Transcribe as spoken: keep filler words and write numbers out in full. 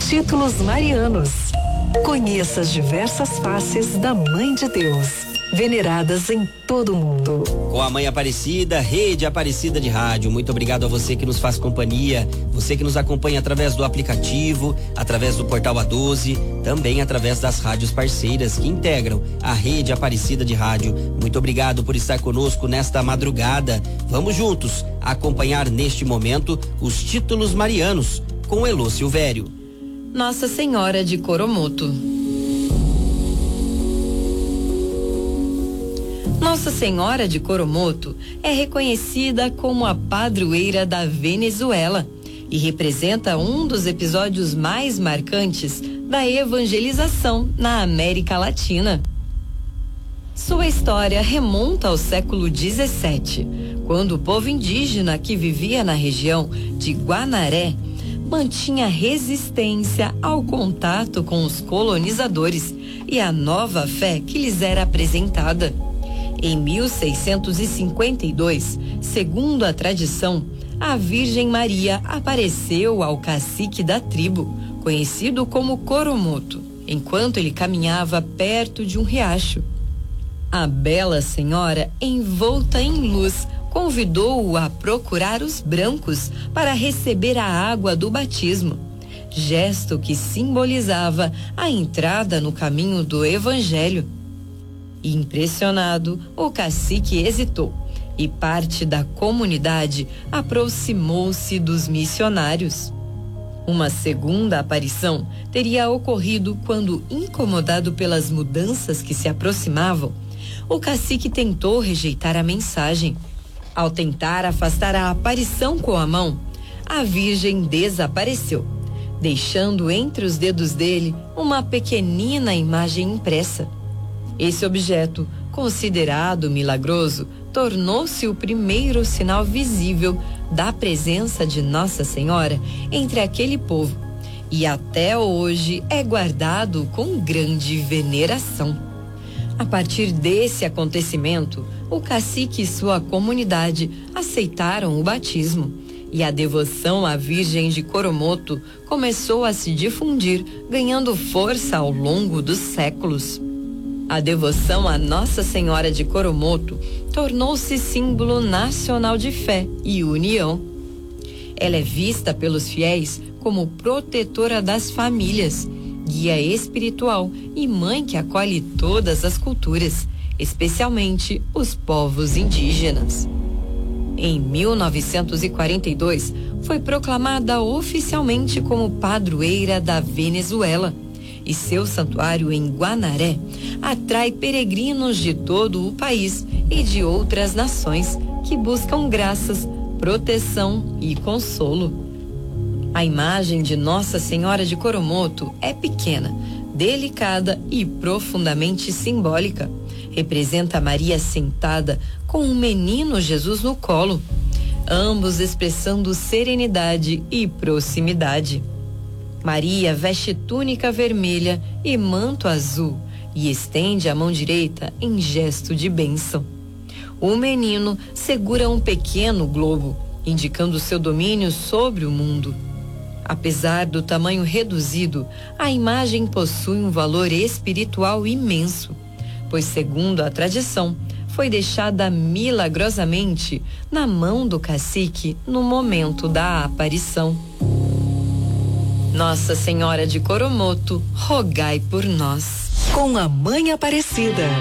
Títulos marianos. Conheça as diversas faces da Mãe de Deus, veneradas em todo o mundo. Com a Mãe Aparecida, Rede Aparecida de Rádio. Muito obrigado a você que nos faz companhia, você que nos acompanha através do aplicativo, através do portal A doze, também através das rádios parceiras que integram a Rede Aparecida de Rádio. Muito obrigado por estar conosco nesta madrugada. Vamos juntos acompanhar neste momento os títulos marianos com Elô Silvério. Nossa Senhora de Coromoto. Nossa Senhora de Coromoto é reconhecida como a padroeira da Venezuela e representa um dos episódios mais marcantes da evangelização na América Latina. Sua história remonta ao século dezessete, quando o povo indígena que vivia na região de Guanaré mantinha resistência ao contato com os colonizadores e à nova fé que lhes era apresentada. Em mil seiscentos e cinquenta e dois, segundo a tradição, a Virgem Maria apareceu ao cacique da tribo, conhecido como Coromoto, enquanto ele caminhava perto de um riacho. A bela senhora, envolta em luz, convidou-o a procurar os brancos para receber a água do batismo, gesto que simbolizava a entrada no caminho do Evangelho. Impressionado, o cacique hesitou e parte da comunidade aproximou-se dos missionários. Uma segunda aparição teria ocorrido quando, incomodado pelas mudanças que se aproximavam, o cacique tentou rejeitar a mensagem. Ao tentar afastar a aparição com a mão, a Virgem desapareceu, deixando entre os dedos dele uma pequenina imagem impressa. Esse objeto, considerado milagroso, tornou-se o primeiro sinal visível da presença de Nossa Senhora entre aquele povo e até hoje é guardado com grande veneração. A partir desse acontecimento, o cacique e sua comunidade aceitaram o batismo e a devoção à Virgem de Coromoto começou a se difundir, ganhando força ao longo dos séculos. A devoção a Nossa Senhora de Coromoto tornou-se símbolo nacional de fé e união. Ela é vista pelos fiéis como protetora das famílias, guia espiritual e mãe que acolhe todas as culturas, especialmente os povos indígenas. Em mil novecentos e quarenta e dois, foi proclamada oficialmente como padroeira da Venezuela, e seu santuário em Guanaré atrai peregrinos de todo o país e de outras nações que buscam graças, proteção e consolo. A imagem de Nossa Senhora de Coromoto é pequena, delicada e profundamente simbólica. Representa Maria sentada com um menino Jesus no colo, ambos expressando serenidade e proximidade. Maria veste túnica vermelha e manto azul e estende a mão direita em gesto de bênção. O menino segura um pequeno globo, indicando seu domínio sobre o mundo. Apesar do tamanho reduzido, a imagem possui um valor espiritual imenso, pois, segundo a tradição, foi deixada milagrosamente na mão do cacique no momento da aparição. Nossa Senhora de Coromoto, rogai por nós. Com a Mãe Aparecida.